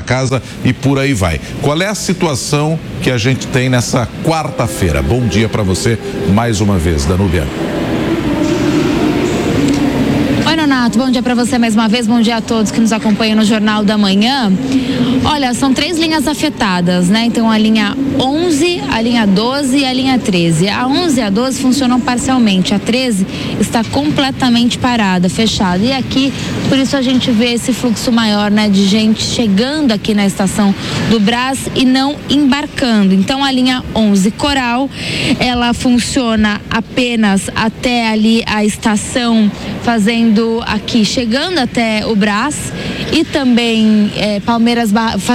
casa e por aí vai. Qual é a situação que a gente tem nessa quarta-feira? Bom dia para você mais uma vez, Danúbia. Oi, Nonato, bom dia para você mais uma vez, bom dia a todos que nos acompanham no Jornal da Manhã. Olha, são 3 linhas afetadas, né? Então a linha 11, a linha 12 e a linha 13. A 11 e a 12 funcionam parcialmente, a 13 está completamente parada, fechada. E aqui, por isso a gente vê esse fluxo maior, né, de gente chegando aqui na estação do Brás e não embarcando. Então a linha 11 Coral, ela funciona apenas até ali a estação, aqui, chegando até o Brás, e também Palmeiras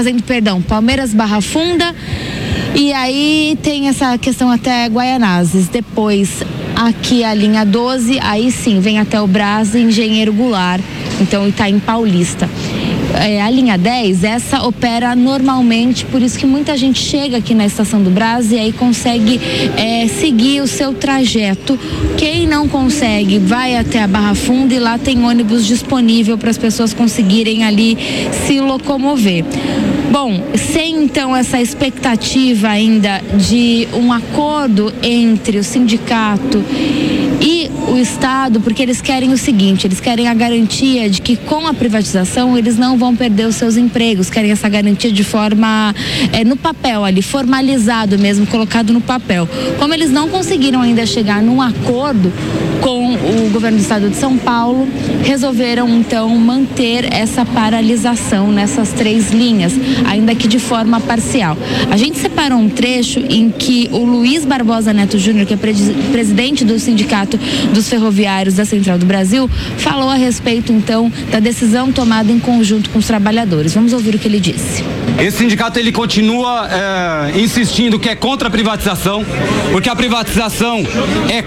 Barra Funda, e aí tem essa questão até Guaianazes. Depois aqui a linha 12, aí sim vem até o Brás e Engenheiro Goulart, então Itaim Paulista. A linha 10, essa opera normalmente, por isso que muita gente chega aqui na estação do Brás e aí consegue seguir o seu trajeto. Quem não consegue, vai até a Barra Funda e lá tem ônibus disponível para as pessoas conseguirem ali se locomover. Bom, sem então essa expectativa ainda de um acordo entre o sindicato e o Estado, porque eles querem o seguinte, eles querem a garantia de que com a privatização eles não vão perder os seus empregos, querem essa garantia de forma no papel ali, formalizado mesmo, colocado no papel. Como eles não conseguiram ainda chegar num acordo com o governo do estado de São Paulo, resolveram então manter essa paralisação nessas 3 linhas, ainda que de forma parcial. A gente separou um trecho em que o Luiz Barbosa Neto Júnior, que é presidente do Sindicato dos Ferroviários da Central do Brasil, falou a respeito então da decisão tomada em conjunto com os trabalhadores. Vamos ouvir o que ele disse. Esse sindicato ele continua insistindo que é contra a privatização, porque a privatização é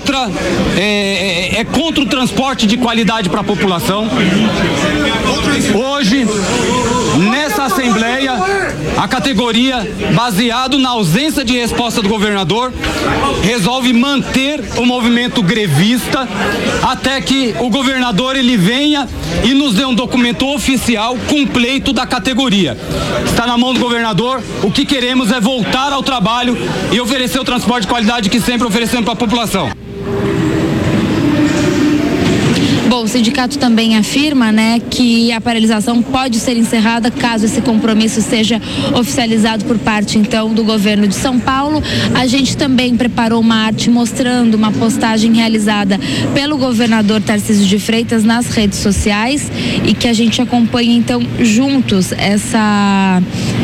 contra o transporte de qualidade para a população. Hoje, nessa Assembleia, a categoria, baseado na ausência de resposta do governador, resolve manter o movimento grevista até que o governador ele venha e nos dê um documento oficial com pleito da categoria. Está na mão do governador. O que queremos é voltar ao trabalho e oferecer o transporte de qualidade que sempre oferecemos para a população. Bom, o sindicato também afirma, né, que a paralisação pode ser encerrada caso esse compromisso seja oficializado por parte, então, do governo de São Paulo. A gente também preparou uma arte mostrando uma postagem realizada pelo governador Tarcísio de Freitas nas redes sociais e que a gente acompanha, então, juntos essa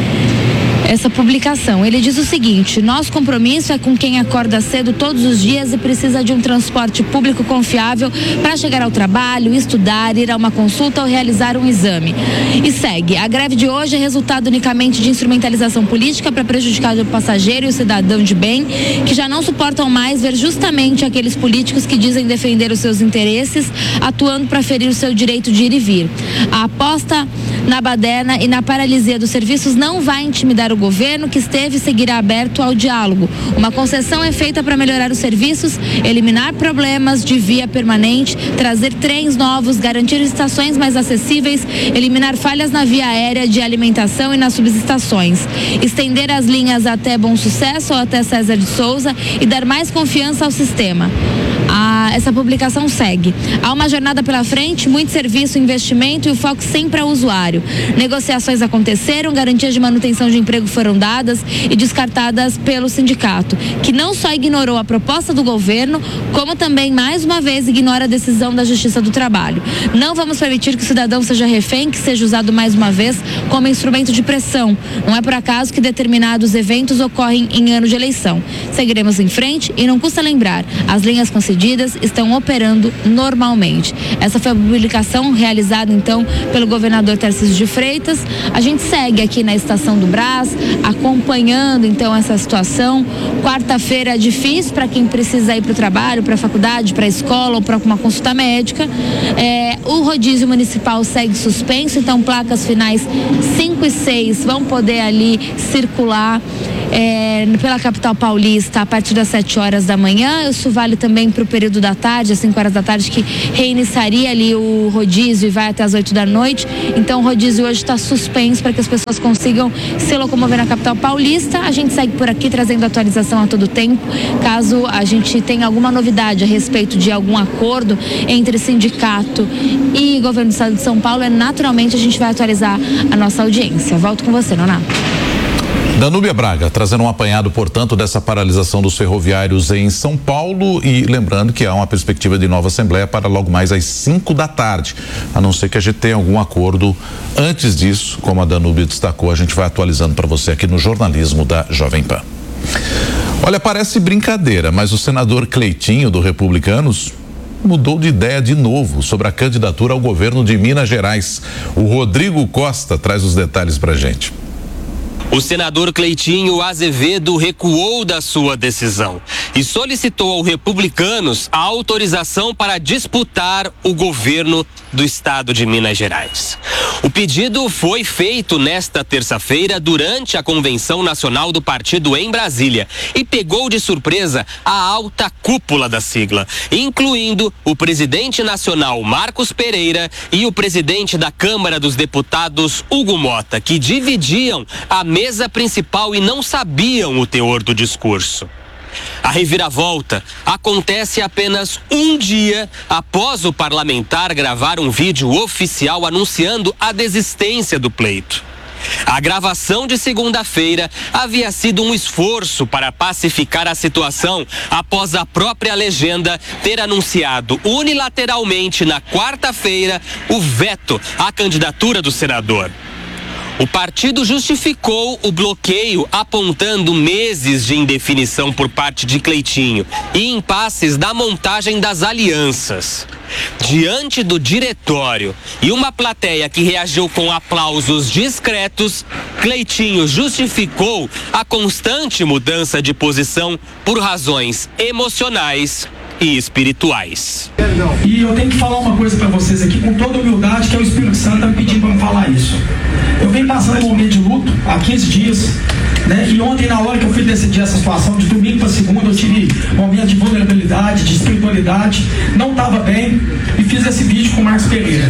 publicação. Ele diz o seguinte: nosso compromisso é com quem acorda cedo todos os dias e precisa de um transporte público confiável para chegar ao trabalho, estudar, ir a uma consulta ou realizar um exame. E segue: a greve de hoje é resultado unicamente de instrumentalização política para prejudicar o passageiro e o cidadão de bem, que já não suportam mais ver justamente aqueles políticos que dizem defender os seus interesses, atuando para ferir o seu direito de ir e vir. A aposta na baderna e na paralisia dos serviços não vai intimidar o governo, que esteve e seguirá aberto ao diálogo. Uma concessão é feita para melhorar os serviços, eliminar problemas de via permanente, trazer trens novos, garantir estações mais acessíveis, eliminar falhas na via aérea de alimentação e nas subestações, estender as linhas até Bom Sucesso ou até César de Souza e dar mais confiança ao sistema. Essa publicação segue. Há uma jornada pela frente, muito serviço, investimento e o foco sempre ao usuário. Negociações aconteceram, garantias de manutenção de emprego foram dadas e descartadas pelo sindicato, que não só ignorou a proposta do governo, como também, mais uma vez, ignora a decisão da Justiça do Trabalho. Não vamos permitir que o cidadão seja refém, que seja usado mais uma vez como instrumento de pressão. Não é por acaso que determinados eventos ocorrem em ano de eleição. Seguiremos em frente e não custa lembrar, as linhas concedidas estão operando normalmente. Essa foi a publicação realizada então pelo governador Tarcísio de Freitas. A gente segue aqui na estação do Brás, acompanhando então essa situação. Quarta-feira é difícil para quem precisa ir para o trabalho, para a faculdade, para a escola ou para uma consulta médica. O rodízio municipal segue suspenso, então placas finais 5 e 6 vão poder ali circular. pela capital paulista a partir das 7 horas da manhã. Isso vale também para o período da tarde, às 5 horas da tarde, que reiniciaria ali o rodízio e vai até as 8 da noite. Então o rodízio hoje está suspenso para que as pessoas consigam se locomover na capital paulista. A gente segue por aqui trazendo atualização a todo tempo, caso a gente tenha alguma novidade a respeito de algum acordo entre sindicato e governo do estado de São Paulo, naturalmente a gente vai atualizar a nossa audiência. Volto com você, Nonato. Danúbia Braga, trazendo um apanhado, portanto, dessa paralisação dos ferroviários em São Paulo, e lembrando que há uma perspectiva de nova assembleia para logo mais às 5 da tarde, a não ser que a gente tenha algum acordo antes disso. Como a Danúbia destacou, a gente vai atualizando para você aqui no jornalismo da Jovem Pan. Olha, parece brincadeira, mas o senador Cleitinho, do Republicanos, mudou de ideia de novo sobre a candidatura ao governo de Minas Gerais. O Rodrigo Costa traz os detalhes pra gente. O senador Cleitinho Azevedo recuou da sua decisão e solicitou ao Republicanos a autorização para disputar o governo do estado de Minas Gerais. O pedido foi feito nesta terça-feira durante a convenção nacional do partido em Brasília e pegou de surpresa a alta cúpula da sigla, incluindo o presidente nacional Marcos Pereira e o presidente da Câmara dos Deputados Hugo Mota, que dividiam a mesa principal e não sabiam o teor do discurso. A reviravolta acontece apenas um dia após o parlamentar gravar um vídeo oficial anunciando a desistência do pleito. A gravação de segunda-feira havia sido um esforço para pacificar a situação após a própria legenda ter anunciado unilateralmente na quarta-feira o veto à candidatura do senador. O partido justificou o bloqueio apontando meses de indefinição por parte de Cleitinho e impasses na montagem das alianças. Diante do diretório e uma plateia que reagiu com aplausos discretos, Cleitinho justificou a constante mudança de posição por razões emocionais e espirituais. E eu tenho que falar uma coisa para vocês aqui com toda humildade, que é o Espírito Santo tá me pedindo para me falar isso. Eu venho passando um momento de luto há 15 dias, né? E ontem, na hora que eu fui decidir essa situação, de domingo para segunda, eu tive um momento de vulnerabilidade, de espiritualidade, não estava bem e fiz esse vídeo com o Marcos Pereira.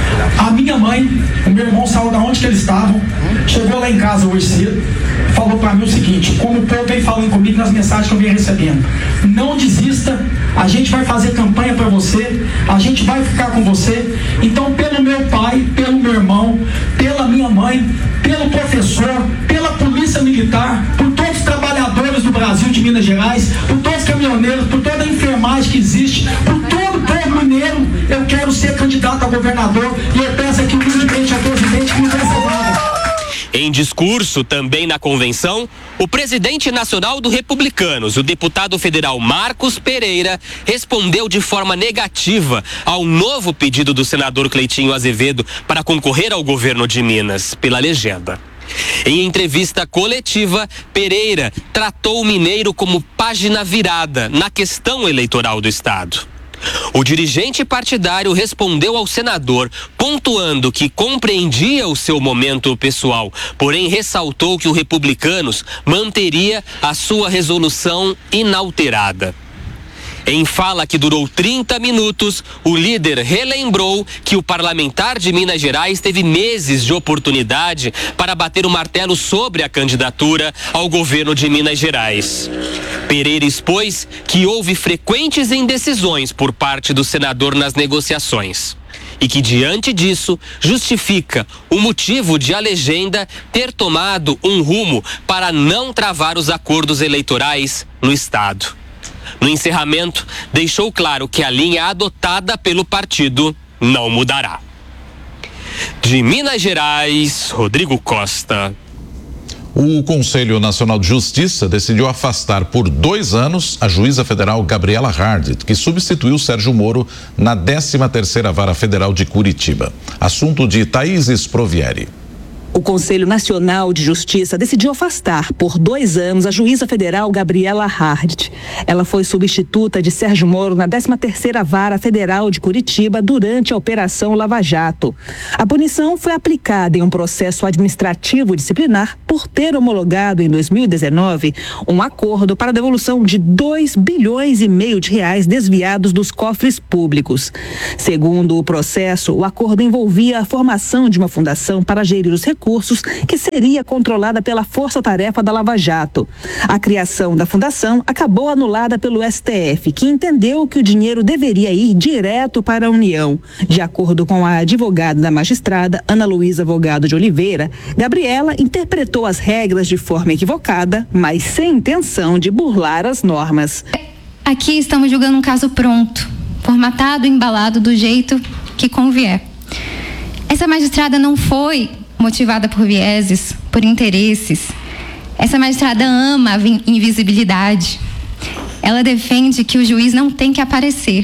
A minha mãe, o meu irmão saiu da onde que eles estavam, chegou lá em casa hoje cedo, falou para mim o seguinte, como o povo vem falando comigo nas mensagens que eu venho recebendo: não desista, a gente vai fazer campanha para você, a gente vai ficar com você. Então, pelo meu pai, pelo meu irmão, pela minha mãe, pelo professor, pela polícia militar, por todos os trabalhadores do Brasil, de Minas Gerais, por todos os caminhoneiros, por toda a enfermagem que existe, por todo o povo mineiro, eu quero ser candidato a governador e eu peço aqui humildemente a presidente que me dê essa vaga. Em discurso também na convenção, o presidente nacional do Republicanos, o deputado federal Marcos Pereira, respondeu de forma negativa ao novo pedido do senador Cleitinho Azevedo para concorrer ao governo de Minas, pela legenda. Em entrevista coletiva, Pereira tratou o mineiro como página virada na questão eleitoral do estado. O dirigente partidário respondeu ao senador, pontuando que compreendia o seu momento pessoal, porém ressaltou que o Republicanos manteria a sua resolução inalterada. Em fala que durou 30 minutos, o líder relembrou que o parlamentar de Minas Gerais teve meses de oportunidade para bater o martelo sobre a candidatura ao governo de Minas Gerais. Pereira expôs que houve frequentes indecisões por parte do senador nas negociações e que, diante disso, justifica o motivo de a legenda ter tomado um rumo para não travar os acordos eleitorais no estado. No encerramento, deixou claro que a linha adotada pelo partido não mudará. De Minas Gerais, Rodrigo Costa. O Conselho Nacional de Justiça decidiu afastar por 2 anos a juíza federal Gabriela Hardt, que substituiu Sérgio Moro na 13ª Vara Federal de Curitiba. Assunto de Thaís Sprovieri. O Conselho Nacional de Justiça decidiu afastar por 2 anos a juíza federal Gabriela Hardit. Ela foi substituta de Sérgio Moro na 13ª Vara Federal de Curitiba durante a Operação Lava Jato. A punição foi aplicada em um processo administrativo disciplinar por ter homologado em 2019 um acordo para a devolução de 2,5 bilhões de reais desviados dos cofres públicos. Segundo o processo, o acordo envolvia a formação de uma fundação para gerir os recursos que seria controlada pela força-tarefa da Lava Jato. A criação da fundação acabou anulada pelo STF, que entendeu que o dinheiro deveria ir direto para a União. De acordo com a advogada da magistrada, Ana Luísa Vogado de Oliveira, Gabriela interpretou as regras de forma equivocada, mas sem intenção de burlar as normas. Aqui estamos julgando um caso pronto, formatado, embalado do jeito que convier. Essa magistrada não foi motivada por vieses, por interesses. Essa magistrada ama a invisibilidade. Ela defende que o juiz não tem que aparecer.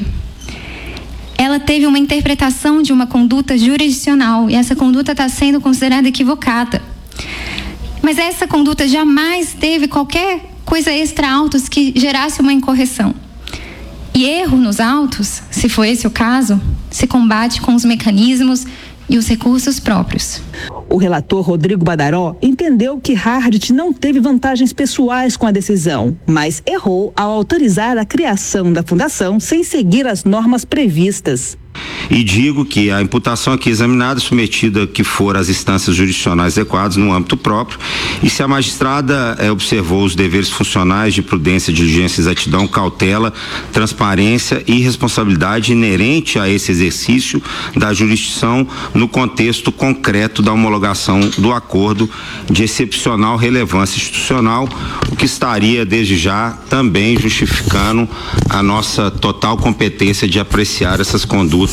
Ela teve uma interpretação de uma conduta jurisdicional e essa conduta está sendo considerada equivocada. Mas essa conduta jamais teve qualquer coisa extra autos que gerasse uma incorreção. E erro nos autos, se for esse o caso, se combate com os mecanismos e os recursos próprios. O relator Rodrigo Badaró entendeu que Hardit não teve vantagens pessoais com a decisão, mas errou ao autorizar a criação da fundação sem seguir as normas previstas. E digo que a imputação aqui examinada, submetida que for às instâncias jurisdicionais adequadas no âmbito próprio, e se a magistrada observou os deveres funcionais de prudência, diligência, exatidão, cautela, transparência e responsabilidade inerente a esse exercício da jurisdição no contexto concreto da homologação do acordo de excepcional relevância institucional, o que estaria desde já também justificando a nossa total competência de apreciar essas condutas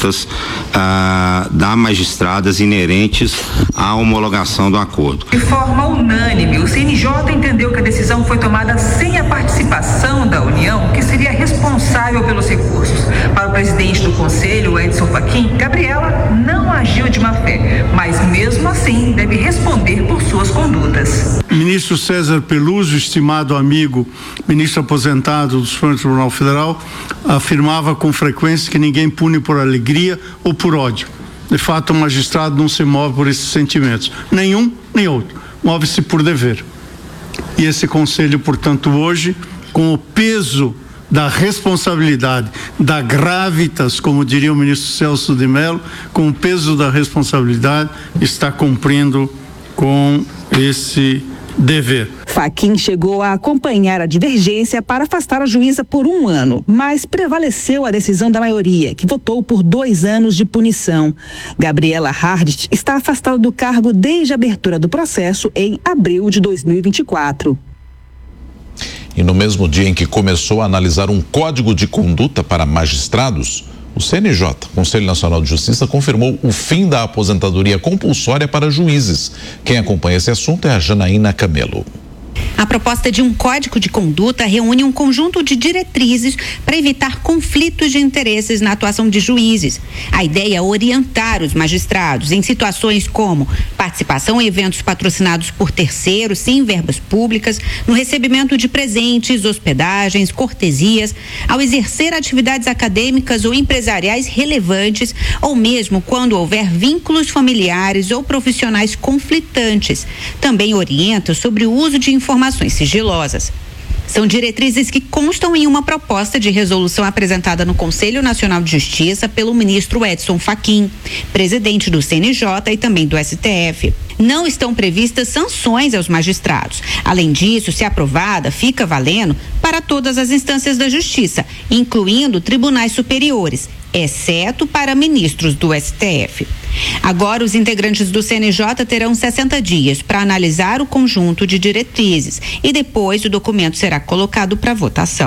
da magistradas inerentes à homologação do acordo. De forma unânime, o CNJ entendeu que a decisão foi tomada sem a participação da União, que seria responsável pelos recursos. Para o presidente do Conselho, Edson Fachin, Gabriela não agiu de má fé, mas mesmo assim deve responder por suas condutas. Ministro César Peluso, estimado amigo, ministro aposentado do Supremo Tribunal Federal, afirmava com frequência que ninguém pune por alegria ou por ódio. De fato, o magistrado não se move por esses sentimentos, nenhum nem outro, move-se por dever. E esse conselho, portanto, hoje, com o peso da responsabilidade, da gravitas, como diria o ministro Celso de Mello, com o peso da responsabilidade, está cumprindo com esse dever. Fachin chegou a acompanhar a divergência para afastar a juíza por 1 ano, mas prevaleceu a decisão da maioria, que votou por 2 anos de punição. Gabriela Hardit está afastada do cargo desde a abertura do processo em abril de 2024. E no mesmo dia em que começou a analisar um código de conduta para magistrados, o CNJ, Conselho Nacional de Justiça, confirmou o fim da aposentadoria compulsória para juízes. Quem acompanha esse assunto é a Janaína Camelo. A proposta de um código de conduta reúne um conjunto de diretrizes para evitar conflitos de interesses na atuação de juízes. A ideia é orientar os magistrados em situações como participação em eventos patrocinados por terceiros sem verbas públicas, no recebimento de presentes, hospedagens, cortesias, ao exercer atividades acadêmicas ou empresariais relevantes, ou mesmo quando houver vínculos familiares ou profissionais conflitantes. Também orienta sobre o uso de informações sigilosas. São diretrizes que constam em uma proposta de resolução apresentada no Conselho Nacional de Justiça pelo ministro Edson Fachin, presidente do CNJ e também do STF. Não estão previstas sanções aos magistrados. Além disso, se aprovada, fica valendo para todas as instâncias da Justiça, incluindo tribunais superiores, exceto para ministros do STF. Agora, os integrantes do CNJ terão 60 dias para analisar o conjunto de diretrizes e depois o documento será colocado para votação.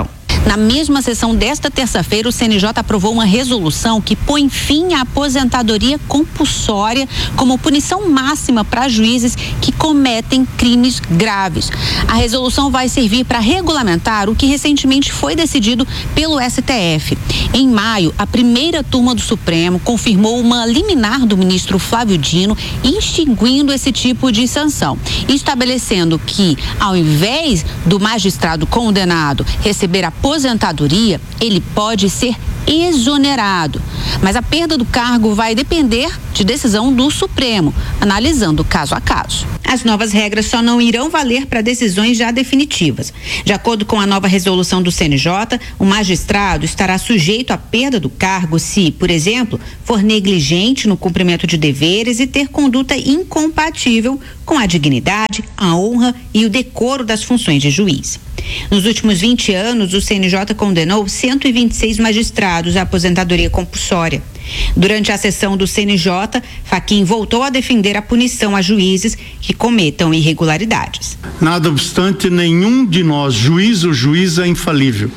Na mesma sessão desta terça-feira, o CNJ aprovou uma resolução que põe fim à aposentadoria compulsória como punição máxima para juízes que cometem crimes graves. A resolução vai servir para regulamentar o que recentemente foi decidido pelo STF. Em maio, a primeira turma do Supremo confirmou uma liminar do ministro Flávio Dino extinguindo esse tipo de sanção, estabelecendo que, ao invés do magistrado condenado receber aposentadoria, ele pode ser exonerado. Mas a perda do cargo vai depender de decisão do Supremo, analisando caso a caso. As novas regras só não irão valer para decisões já definitivas. De acordo com a nova resolução do CNJ, o magistrado estará sujeito à perda do cargo se, por exemplo, for negligente no cumprimento de deveres e ter conduta incompatível com a dignidade, a honra e o decoro das funções de juiz. Nos últimos 20 anos, o CNJ condenou 126 magistrados à aposentadoria compulsória. Durante a sessão do CNJ, Fachin voltou a defender a punição a juízes que cometam irregularidades. Nada obstante, nenhum de nós, juiz ou juíza, é infalível.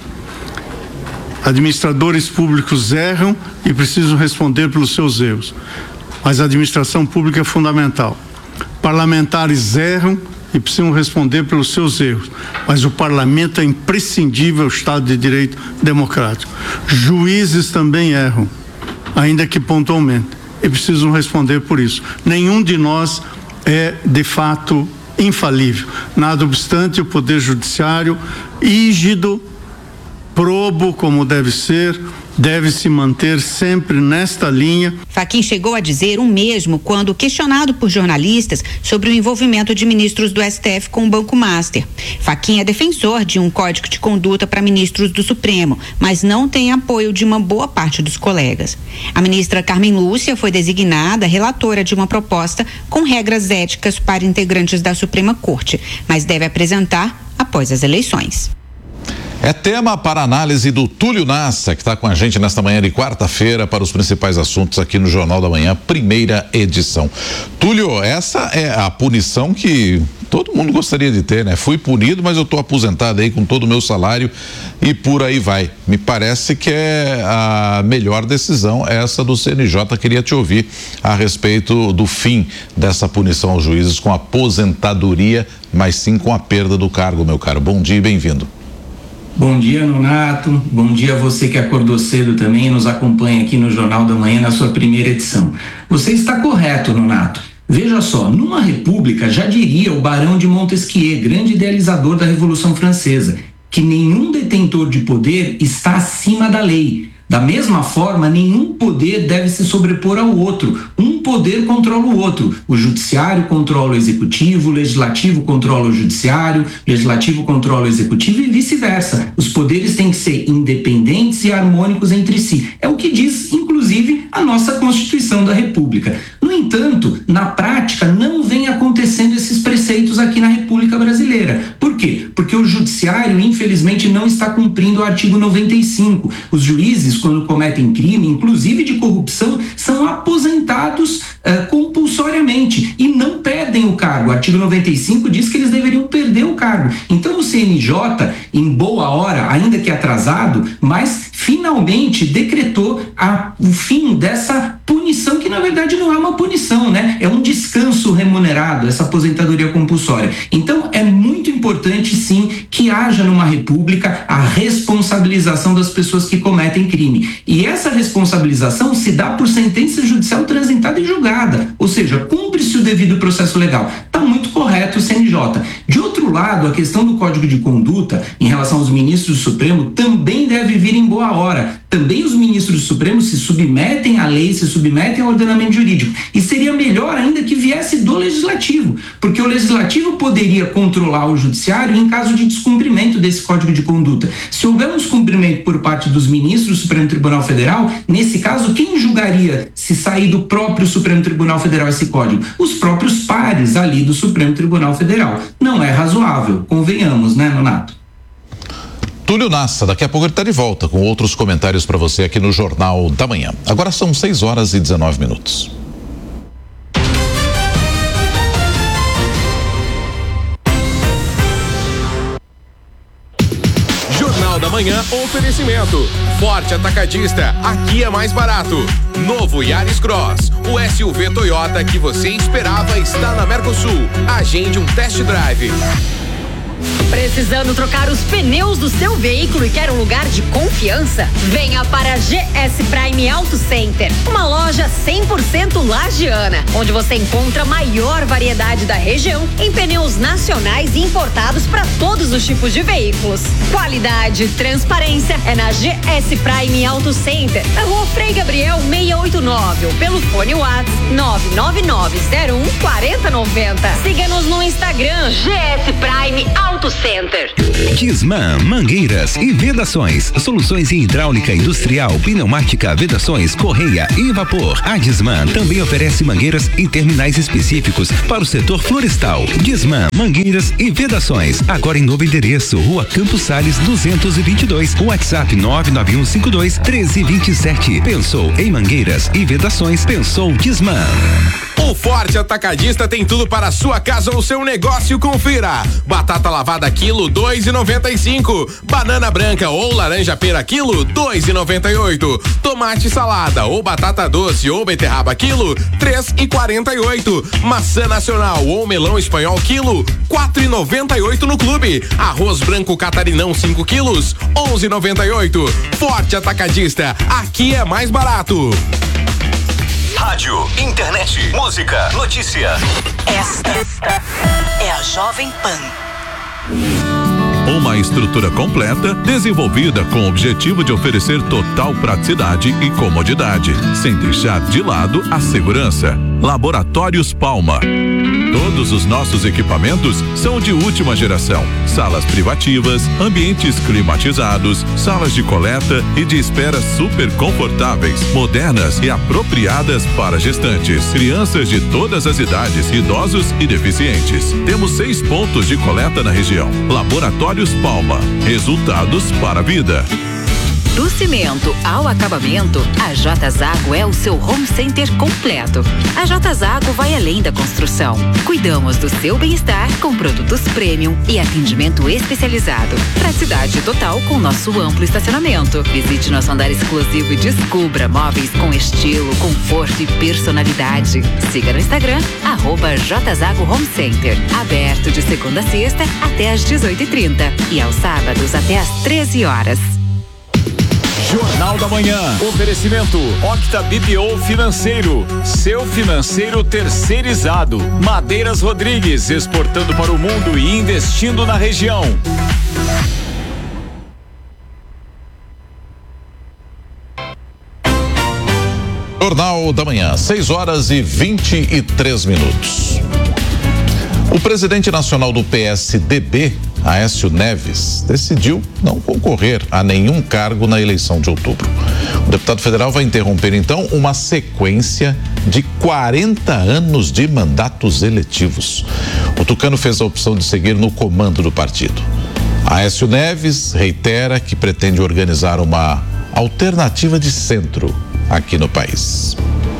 Administradores públicos erram e precisam responder pelos seus erros. Mas a administração pública é fundamental. Parlamentares erram e precisam responder pelos seus erros. Mas o parlamento é imprescindível ao Estado de Direito democrático. Juízes também erram, ainda que pontualmente, e precisam responder por isso. Nenhum de nós é, de fato, infalível. Nada obstante, o Poder Judiciário, rígido, probo como deve ser, deve se manter sempre nesta linha. Fachin chegou a dizer o mesmo quando questionado por jornalistas sobre o envolvimento de ministros do STF com o Banco Master. Fachin é defensor de um código de conduta para ministros do Supremo, mas não tem apoio de uma boa parte dos colegas. A ministra Carmen Lúcia foi designada relatora de uma proposta com regras éticas para integrantes da Suprema Corte, mas deve apresentar após as eleições. É tema para análise do Túlio Nassa, que está com a gente nesta manhã de quarta-feira para os principais assuntos aqui no Jornal da Manhã, primeira edição. Túlio, essa é a punição que todo mundo gostaria de ter, né? Fui punido, mas eu estou aposentado aí com todo o meu salário e por aí vai. Me parece que é a melhor decisão essa do CNJ. Queria te ouvir a respeito do fim dessa punição aos juízes com aposentadoria, mas sim com a perda do cargo, meu caro. Bom dia e bem-vindo. Bom dia, Nonato. Bom dia a você que acordou cedo também e nos acompanha aqui no Jornal da Manhã na sua primeira edição. Você está correto, Nonato. Veja só, numa república, já diria o Barão de Montesquieu, grande idealizador da Revolução Francesa, que nenhum detentor de poder está acima da lei. Da mesma forma, nenhum poder deve se sobrepor ao outro. Um poder controla o outro. O judiciário controla o executivo, o legislativo controla o judiciário, o legislativo controla o executivo e vice-versa. Os poderes têm que ser independentes e harmônicos entre si. É o que diz, inclusive, a nossa Constituição da República. No entanto, na prática, não vem acontecendo esses preceitos aqui na República Brasileira. Por quê? Porque o judiciário, infelizmente, não está cumprindo o artigo 95. Os juízes, quando cometem crime, inclusive de corrupção, são aposentados compulsoriamente e não perdem o cargo. O artigo 95 diz que eles deveriam perder o cargo. Então o CNJ, em boa hora, ainda que atrasado, mas finalmente decretou o fim dessa punição, que na verdade não é uma punição, né? É um descanso remunerado, essa aposentadoria compulsória. Então é muito importante, sim, que haja numa república a responsabilização das pessoas que cometem crime. E essa responsabilização se dá por sentença judicial transitada e julgada, ou seja, cumpre-se o devido processo legal. Está muito correto o CNJ. De outro lado, a questão do Código de Conduta em relação aos ministros do Supremo também deve vir em boa hora. Também os ministros do Supremo se submetem à lei, se submetem ao ordenamento jurídico. E seria melhor ainda que viesse do Legislativo, porque o Legislativo poderia controlar o Judiciário em caso de descumprimento desse Código de Conduta. Se houver um descumprimento por parte dos ministros do Supremo Tribunal Federal, nesse caso, quem julgaria se sair do próprio Supremo Tribunal Federal esse código? Os próprios pares ali do Supremo Tribunal Federal. Não é razoável, convenhamos, né, Nonato? Túlio Nassa, daqui a pouco ele está de volta com outros comentários para você aqui no Jornal da Manhã. Agora são 6h19. Jornal da Manhã. Manhã, oferecimento. Forte Atacadista, aqui é mais barato. Novo Yaris Cross, o SUV Toyota que você esperava está na Mercosul. Agende um test drive. Precisando trocar os pneus do seu veículo e quer um lugar de confiança? Venha para a GS Prime Auto Center, uma loja 100% lagiana, onde você encontra a maior variedade da região em pneus nacionais e importados para todos os tipos de veículos. Qualidade e transparência é na GS Prime Auto Center, na Rua Frei Gabriel 689, ou pelo fone WhatsApp 999014090. Siga-nos no Instagram GS Prime Auto Center. Disman, mangueiras e vedações, soluções em hidráulica industrial, pneumática, vedações, correia e vapor. A Disman também oferece mangueiras em terminais específicos para o setor florestal. Disman, mangueiras e vedações, agora em novo endereço, Rua Campos Sales 222, WhatsApp 99152-1327. Pensou em mangueiras e vedações? Pensou Disman. O Forte Atacadista tem tudo para a sua casa ou seu negócio. Confira: batata lavada quilo 2,95, banana branca ou laranja pera quilo 2,98, tomate salada ou batata doce ou beterraba quilo 3,48, maçã nacional ou melão espanhol quilo 4,98 no clube, arroz branco catarinão 5 quilos 11,98. Forte Atacadista, aqui é mais barato. Rádio, internet, música, notícia. Esta é a Jovem Pan. Uma estrutura completa, desenvolvida com o objetivo de oferecer total praticidade e comodidade, sem deixar de lado a segurança. Laboratórios Palma. Todos os nossos equipamentos são de última geração. Salas privativas, ambientes climatizados, salas de coleta e de espera super confortáveis, modernas e apropriadas para gestantes, crianças de todas as idades, idosos e deficientes. Temos 6 pontos de coleta na região. Laboratórios Palma. Resultados para a vida. Do cimento ao acabamento, a J Zago é o seu home center completo. A J Zago vai além da construção. Cuidamos do seu bem-estar com produtos premium e atendimento especializado. Praticidade total com nosso amplo estacionamento. Visite nosso andar exclusivo e descubra móveis com estilo, conforto e personalidade. Siga no Instagram, @J Zago Home Center. Aberto de segunda a sexta até às 18h30 e aos sábados até às 13 horas. Jornal da Manhã. Oferecimento Octa BPO Financeiro. Seu financeiro terceirizado. Madeiras Rodrigues, exportando para o mundo e investindo na região. Jornal da Manhã, 6h23. O presidente nacional do PSDB, Aécio Neves, decidiu não concorrer a nenhum cargo na eleição de outubro. O deputado federal vai interromper, então, uma sequência de 40 anos de mandatos eletivos. O tucano fez a opção de seguir no comando do partido. Aécio Neves reitera que pretende organizar uma alternativa de centro aqui no país.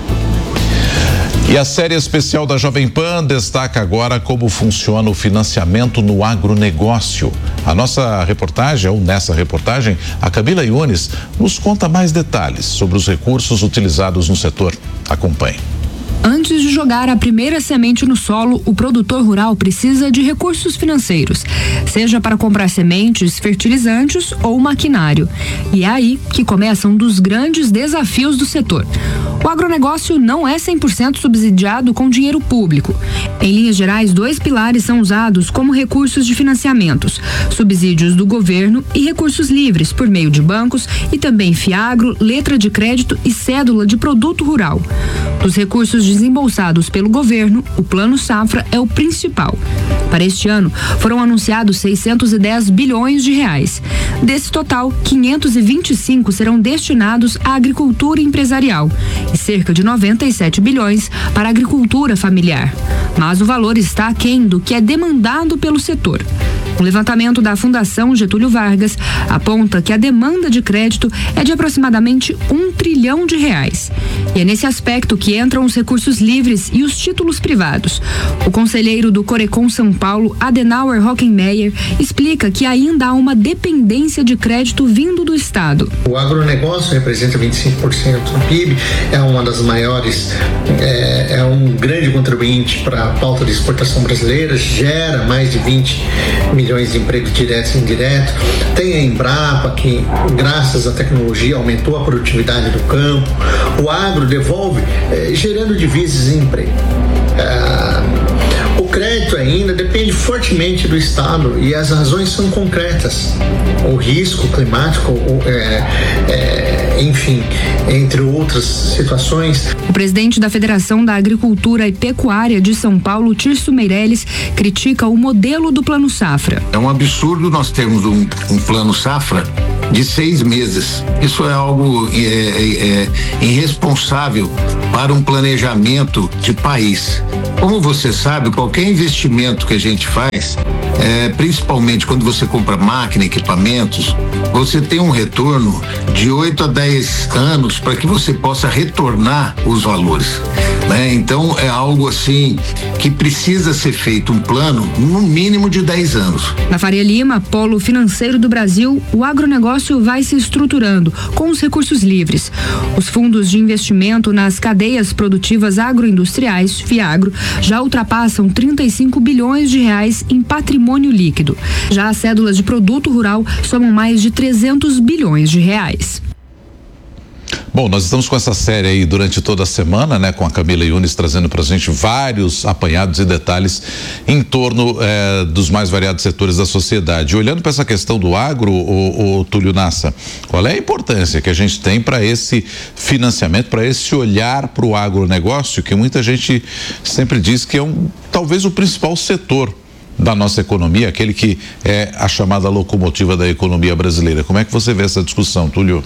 E a série especial da Jovem Pan destaca agora como funciona o financiamento no agronegócio. A nossa reportagem, ou nessa reportagem, a Camila Yunes nos conta mais detalhes sobre os recursos utilizados no setor. Acompanhe. Antes de jogar a primeira semente no solo, o produtor rural precisa de recursos financeiros, seja para comprar sementes, fertilizantes ou maquinário. E é aí que começa um dos grandes desafios do setor. O agronegócio não é 100% subsidiado com dinheiro público. Em linhas gerais, 2 pilares são usados como recursos de financiamentos: subsídios do governo e recursos livres por meio de bancos e também Fiagro, letra de crédito e cédula de produto rural. Dos recursos desembolsados pelo governo, o Plano Safra é o principal. Para este ano, foram anunciados 610 bilhões de reais. Desse total, 525 serão destinados à agricultura empresarial e cerca de 97 bilhões para a agricultura familiar. Mas o valor está aquém do que é demandado pelo setor. O levantamento da Fundação Getúlio Vargas aponta que a demanda de crédito é de aproximadamente R$1 trilhão. E é nesse aspecto que entram os recursos livres e os títulos privados. O conselheiro do Corecon São Paulo, Adenauer Hockenmeyer, explica que ainda há uma dependência de crédito vindo do Estado. O agronegócio representa 25% do PIB, é uma das maiores, é um grande contribuinte para a pauta de exportação brasileira, gera mais de 20 milhões de empregos diretos e indiretos. Tem a Embrapa, que graças à tecnologia aumentou a produtividade do campo. O agro devolve, gerando divisas e emprego. O crédito ainda depende fortemente do Estado e as razões são concretas. O risco climático, enfim, entre outras situações. O presidente da Federação da Agricultura e Pecuária de São Paulo, Tirso Meirelles, critica o modelo do Plano Safra. É um absurdo nós termos um Plano Safra de 6 meses. Isso é algo irresponsável para um planejamento de país. Como você sabe, qualquer investimento que a gente faz, principalmente quando você compra máquina, equipamentos, você tem um retorno de 8 a 10 anos para que você possa retornar os valores, né? Então é algo assim que precisa ser feito um plano no mínimo de 10 anos. Na Faria Lima, polo financeiro do Brasil, o agronegócio vai se estruturando com os recursos livres. Os fundos de investimento nas cadeias produtivas agroindustriais, FIAGRO, já ultrapassam 35 bilhões de reais em patrimônio líquido. Já as cédulas de produto rural somam mais de 300 bilhões de reais. Bom, nós estamos com essa série aí durante toda a semana, né? Com a Camila Yunes trazendo pra gente vários apanhados e detalhes em torno dos mais variados setores da sociedade. Olhando para essa questão do agro, o Túlio Nassa, qual é a importância que a gente tem para esse financiamento, para esse olhar para o agronegócio, que muita gente sempre diz que é talvez o principal setor da nossa economia, aquele que é a chamada locomotiva da economia brasileira. Como é que você vê essa discussão, Túlio?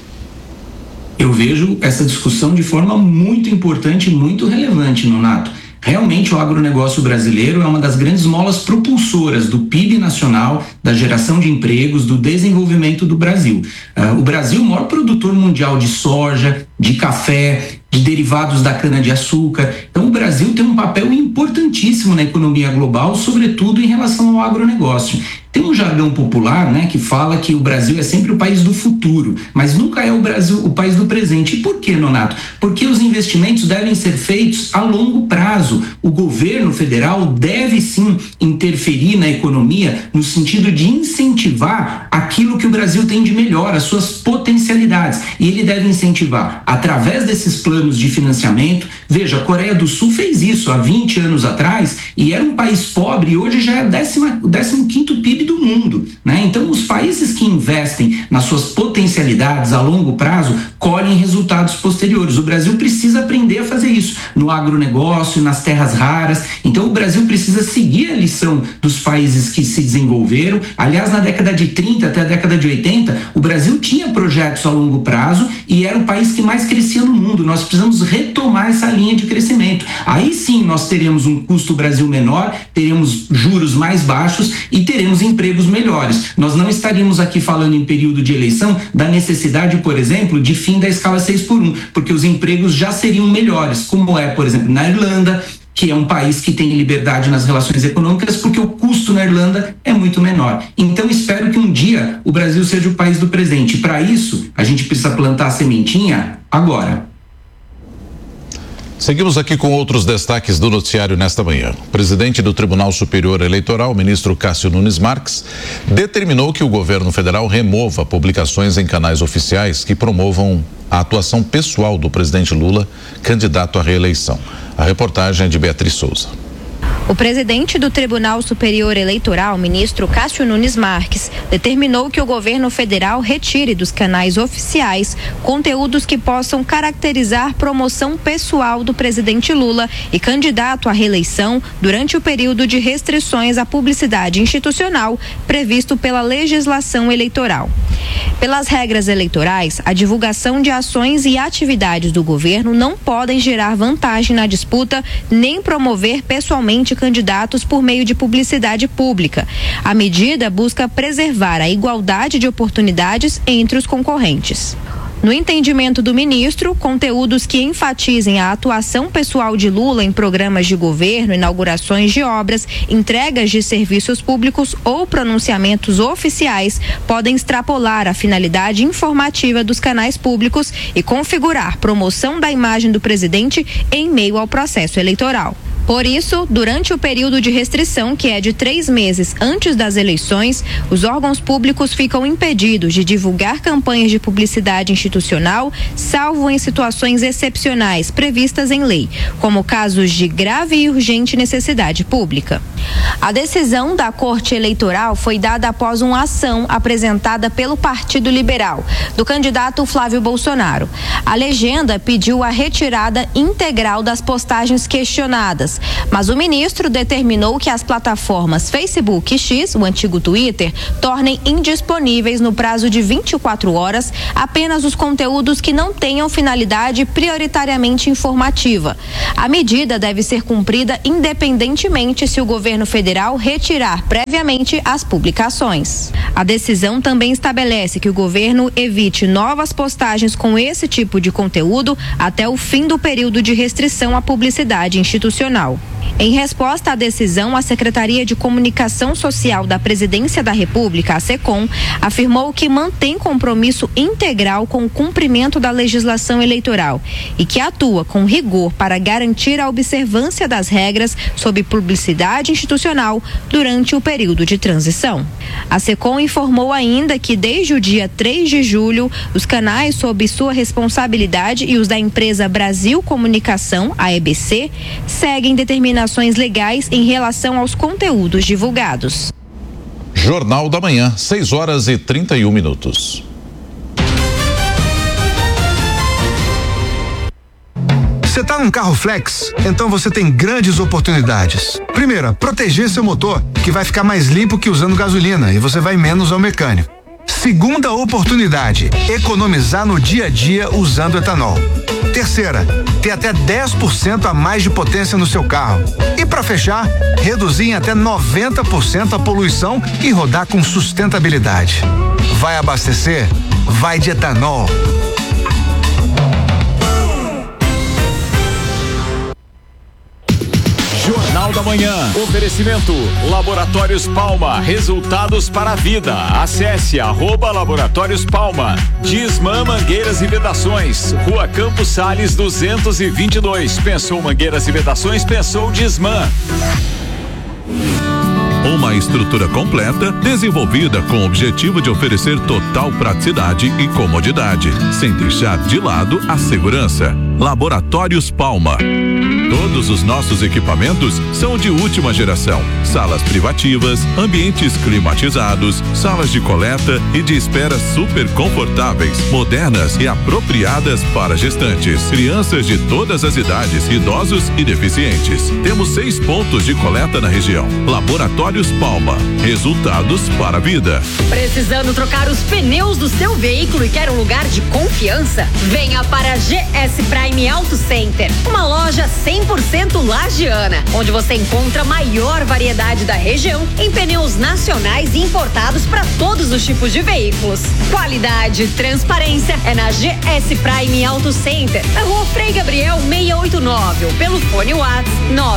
Eu vejo essa discussão de forma muito importante e muito relevante, Nonato. Realmente o agronegócio brasileiro é uma das grandes molas propulsoras do PIB nacional, da geração de empregos, do desenvolvimento do Brasil. O Brasil é o maior produtor mundial de soja, de café, de derivados da cana-de-açúcar. Então o Brasil tem um papel importantíssimo na economia global, sobretudo em relação ao agronegócio. Tem um jargão popular, né, que fala que o Brasil é sempre o país do futuro, mas nunca é o Brasil o país do presente. E por que, Nonato? Porque os investimentos devem ser feitos a longo prazo. O governo federal deve sim interferir na economia no sentido de incentivar aquilo que o Brasil tem de melhor, as suas potencialidades. E ele deve incentivar através desses planos de financiamento. Veja, a Coreia do Sul fez isso há 20 anos atrás e era um país pobre e hoje já é o 15º PIB do mundo, né? Então os países que investem nas suas potencialidades a longo prazo colhem resultados posteriores. O Brasil precisa aprender a fazer isso no agronegócio, nas terras raras. Então o Brasil precisa seguir a lição dos países que se desenvolveram. Aliás, na década de 30 até a década de 80, o Brasil tinha projetos a longo prazo e era o país que mais crescia no mundo. Nós precisamos retomar essa linha de crescimento. Aí sim nós teremos um custo Brasil menor, teremos juros mais baixos e teremos empregos melhores. Nós não estaríamos aqui falando em período de eleição da necessidade, por exemplo, de fim da escala 6x1, porque os empregos já seriam melhores, como é, por exemplo, na Irlanda, que é um país que tem liberdade nas relações econômicas, porque o custo na Irlanda é muito menor. Então espero que um dia o Brasil seja o país do presente. Para isso, a gente precisa plantar a sementinha agora. Seguimos aqui com outros destaques do noticiário nesta manhã. O presidente do Tribunal Superior Eleitoral, o ministro Cássio Nunes Marques, determinou que o governo federal remova publicações em canais oficiais que promovam a atuação pessoal do presidente Lula, candidato à reeleição. A reportagem é de Beatriz Souza. O presidente do Tribunal Superior Eleitoral, ministro Cássio Nunes Marques, determinou que o governo federal retire dos canais oficiais conteúdos que possam caracterizar promoção pessoal do presidente Lula e candidato à reeleição durante o período de restrições à publicidade institucional previsto pela legislação eleitoral. Pelas regras eleitorais, a divulgação de ações e atividades do governo não podem gerar vantagem na disputa nem promover pessoalmente de candidatos por meio de publicidade pública. A medida busca preservar a igualdade de oportunidades entre os concorrentes. No entendimento do ministro, conteúdos que enfatizem a atuação pessoal de Lula em programas de governo, inaugurações de obras, entregas de serviços públicos ou pronunciamentos oficiais podem extrapolar a finalidade informativa dos canais públicos e configurar promoção da imagem do presidente em meio ao processo eleitoral. Por isso, durante o período de restrição, que é de 3 meses antes das eleições, os órgãos públicos ficam impedidos de divulgar campanhas de publicidade institucional, salvo em situações excepcionais previstas em lei, como casos de grave e urgente necessidade pública. A decisão da Corte Eleitoral foi dada após uma ação apresentada pelo Partido Liberal, do candidato Flávio Bolsonaro. A legenda pediu a retirada integral das postagens questionadas, mas o ministro determinou que as plataformas Facebook e X, o antigo Twitter, tornem indisponíveis no prazo de 24 horas apenas os conteúdos que não tenham finalidade prioritariamente informativa. A medida deve ser cumprida independentemente se o governo federal retirar previamente as publicações. A decisão também estabelece que o governo evite novas postagens com esse tipo de conteúdo até o fim do período de restrição à publicidade institucional. Em resposta à decisão, a Secretaria de Comunicação Social da Presidência da República, a SECOM, afirmou que mantém compromisso integral com o cumprimento da legislação eleitoral e que atua com rigor para garantir a observância das regras sobre publicidade institucional durante o período de transição. A SECOM informou ainda que desde o dia 3 de julho, os canais sob sua responsabilidade e os da empresa Brasil Comunicação, a EBC, seguem determinações legais em relação aos conteúdos divulgados. Jornal da Manhã, 6h31. Você está num carro flex? Então você tem grandes oportunidades. Primeira, proteger seu motor, que vai ficar mais limpo que usando gasolina e você vai menos ao mecânico. Segunda oportunidade, economizar no dia a dia usando etanol. Terceira, ter até 10% a mais de potência no seu carro. E para fechar, reduzir em até 90% a poluição e rodar com sustentabilidade. Vai abastecer? Vai de etanol. Jornal da Manhã. Oferecimento Laboratórios Palma. Resultados para a vida. Acesse @Laboratórios Palma. Disman Mangueiras e Vedações. Rua Campos Sales 222. Pensou mangueiras e vedações? Pensou Disman. Uma estrutura completa, desenvolvida com o objetivo de oferecer total praticidade e comodidade, sem deixar de lado a segurança. Laboratórios Palma. Todos os nossos equipamentos são de última geração. Salas privativas, ambientes climatizados, salas de coleta e de espera super confortáveis, modernas e apropriadas para gestantes, crianças de todas as idades, idosos e deficientes. Temos 6 pontos de coleta na região. Laboratórios Palma. Resultados para a vida. Precisando trocar os pneus do seu veículo e quer um lugar de confiança? Venha para a GS Prime Auto Center, uma loja 100% lagiana, onde você encontra a maior variedade da região em pneus nacionais e importados para todos os tipos de veículos. Qualidade e transparência é na GS Prime Auto Center, na Rua Frei Gabriel 689, ou pelo fone WhatsApp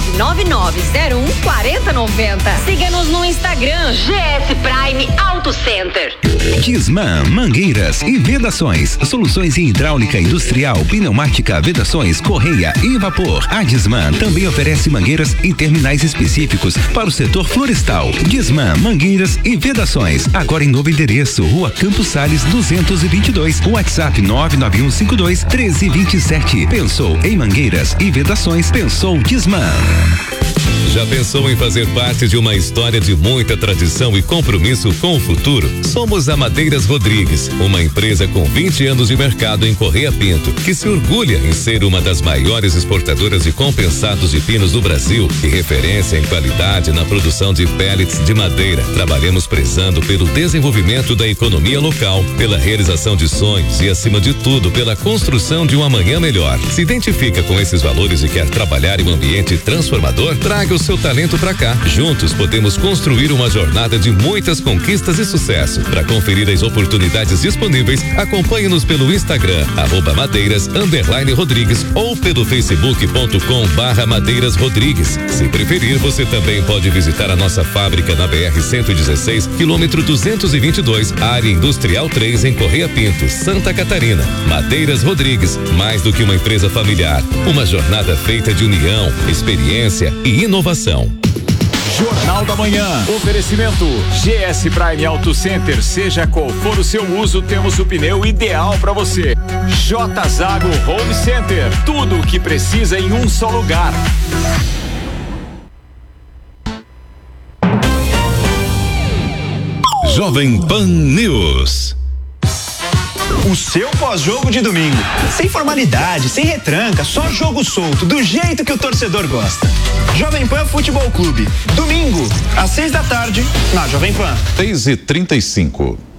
999014090. Siga-nos no Instagram GS Prime Auto Center. Disman Mangueiras e Vedações, soluções em hidráulica industrial, pneumática, vedações, correia e vapor. A Disman também oferece mangueiras em terminais específicos para o setor florestal. Disman Mangueiras e Vedações, agora em novo endereço, Rua Campos Sales 222, WhatsApp 991521327. Pensou em mangueiras e vedações? Pensou Disman. Já pensou em fazer parte de uma história de muita tradição e compromisso com o futuro? Somos a Madeiras Rodrigues, uma empresa com 20 anos de mercado em Correia Pinto, que se orgulha em ser uma das maiores exportadoras de compensados de pinos do Brasil e referência em qualidade na produção de pellets de madeira. Trabalhamos prezando pelo desenvolvimento da economia local, pela realização de sonhos e, acima de tudo, pela construção de um amanhã melhor. Se identifica com esses valores e quer trabalhar em um ambiente transformador? Traga o seu talento pra cá. Juntos podemos construir uma jornada de muitas conquistas e sucesso. Para conferir as oportunidades disponíveis, acompanhe-nos pelo Instagram, @madeiras_rodrigues ou pelo facebook.com/Madeiras Rodrigues. Se preferir, você também pode visitar a nossa fábrica na BR-116, quilômetro 222, área industrial 3, em Correia Pinto, Santa Catarina. Madeiras Rodrigues, mais do que uma empresa familiar, uma jornada feita de união, experiência e inovação. Jornal da Manhã. Oferecimento GS Prime Auto Center. Seja qual for o seu uso, temos o pneu ideal para você. J Zago Home Center. Tudo o que precisa em um só lugar. Jovem Pan News. O seu pós-jogo de domingo. Sem formalidade, sem retranca, só jogo solto, do jeito que o torcedor gosta. Jovem Pan Futebol Clube. Domingo, às 6 da tarde, na Jovem Pan. 6h35.